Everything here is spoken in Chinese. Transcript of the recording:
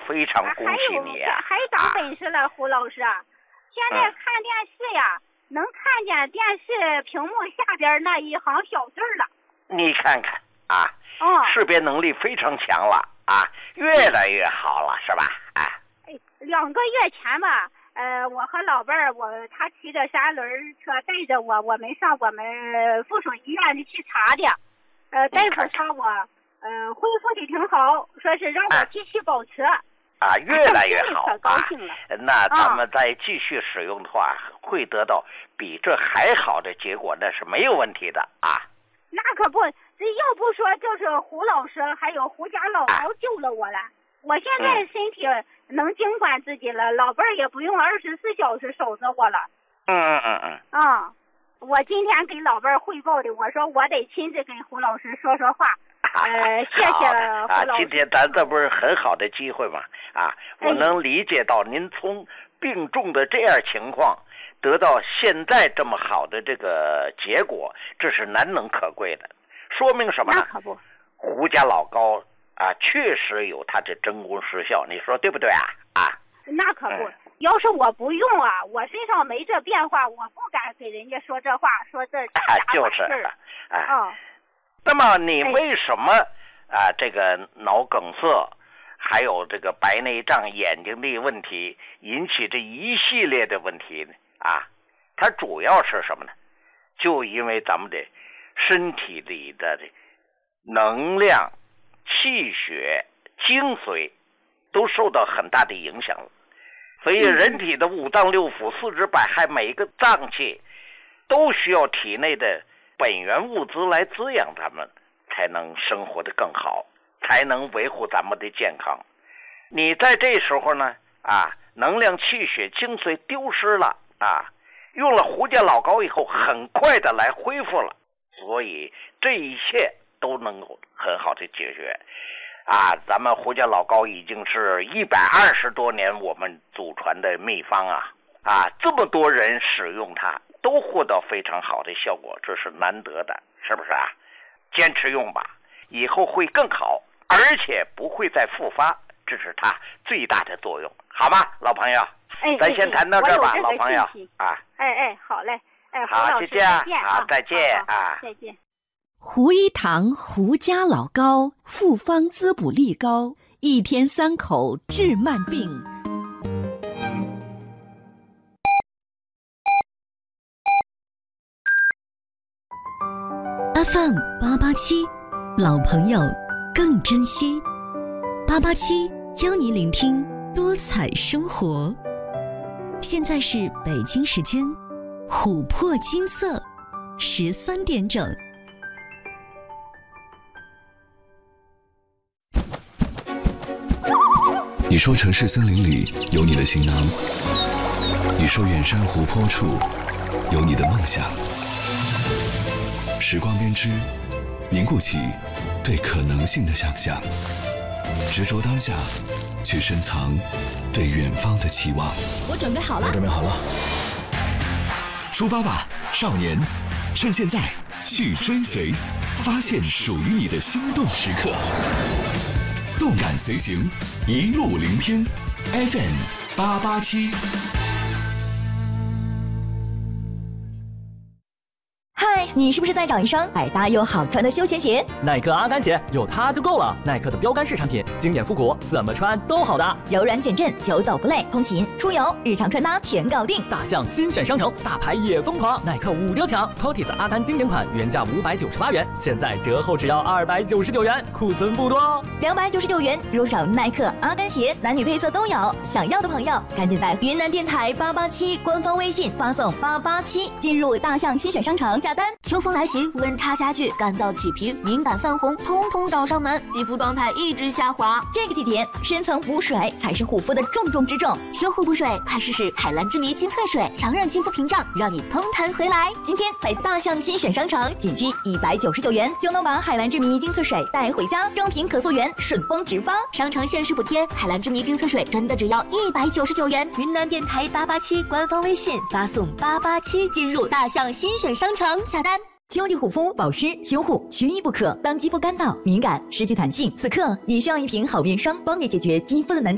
非常恭喜你啊！ 还长本事了，胡老师。现在看电视呀，能看见电视屏幕下边那一行小字了。 你看看啊，识别能力非常强了啊，越来越好了，是吧？ 2个月前吧，我和老伴儿，他骑着3轮车带着我们上我们附属医院里去查的。大夫说我恢复的挺好，说是让我继续保持。 越来越好啊！那咱们再继续使用的话，会得到比这还好的结果，那是没有问题的啊。 那可不，这要不说就是胡老师还有胡家老高救了我了。我现在身体能经管自己了，老伴儿也不用24小时守着我了。我今天给老伴儿汇报的，我说我得亲自跟胡老师说说话。谢谢胡老师。 今天咱这不是很好的机会吗？我能理解到您从病重的这样情况得到现在这么好的这个结果，这是难能可贵的，说明什么呢？ 那可不， 胡家老高确实有他的真功实效，你说对不对啊？ 那可不，要是我不用我身上没这变化，我不敢给人家说这话，说这就是那么你为什么这个脑梗塞，还有这个白内障、眼睛的问题，引起这一系列的问题呢？它主要是什么呢？就因为咱们的身体里的能量、气血、精髓都受到很大的影响了。所以人体的五脏六腑、四肢百骸，每一个脏器都需要体内的本源物资来滋养咱们，才能生活得更好，才能维护咱们的健康。你在这时候呢能量、气血、精髓丢失了用了胡家老高以后，很快的来恢复了，所以这一切都能够很好的解决。咱们胡家老高已经是120多年我们祖传的秘方这么多人使用它，都获得非常好的效果，这是难得的，是不是坚持用吧，以后会更好，而且不会再复发，这是它最大的作用，好吗，老朋友？咱先谈到这儿吧，老朋友好嘞， 好，谢谢再见再见。 胡一堂胡家老高复方滋补力高，1天3口治慢病。 FM 887，老朋友更珍惜。887教你聆听多彩生活。现在是北京时间琥珀金色13点整。 你说城市森林里有你的行囊，你说远山湖泊处有你的梦想。时光编织，凝固起对可能性的想象，执着当下，去深藏对远方的期望。 我准备好了， 出发吧，少年！趁现在去追随，发现属于你的心动时刻。动感随行，一路聆听 FM 887。 嗨，你是不是在找一双百搭又好穿的休闲鞋？ 耐克阿甘鞋有它就够了。耐克的标杆式产品，经典复古，怎么穿都好搭， 柔软减震，久走不累，通勤、出游、日常穿搭全搞定。 大象新选商城，大牌也疯狂，耐克5折抢 ，Potis 阿甘经典款原价598元，现在折后只要299元，库存不多哦。 299元入手耐克阿甘鞋，男女配色都有。想要的朋友，赶紧在云南电台887官方微信发送887，进入大象新选商城下单。 秋风来袭，温差加剧，干燥起皮，敏感泛红，通通找上门，肌肤状态一直下滑。 这个季节，深层补水才是护肤的重中之重。 修护补水，快试试海蓝之谜精粹水，强韧肌肤屏障，让你嘭弹回来。 今天在大象新选商城，仅需199元就能把海蓝之谜精粹水带回家，正品可溯源，顺丰直发。 商城限时补贴，海蓝之谜精粹水真的只要199元。云南电台887官方微信发送887，进入大象新选商城下单。 秋季护肤保湿修护缺一不可。当肌肤干燥、敏感、失去弹性，此刻你需要一瓶好面霜，帮你解决肌肤的难题。